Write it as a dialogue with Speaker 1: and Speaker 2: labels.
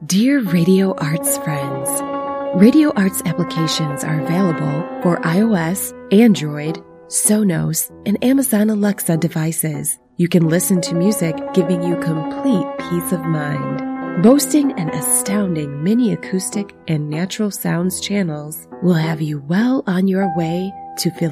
Speaker 1: Dear Radio Arts friends, Radio Arts applications are available for iOS, Android, Sonos, and Amazon Alexa devices. You can listen to music giving you complete peace of mind. Boasting an astounding mini acoustic and natural sounds channels will have you well on your way to feel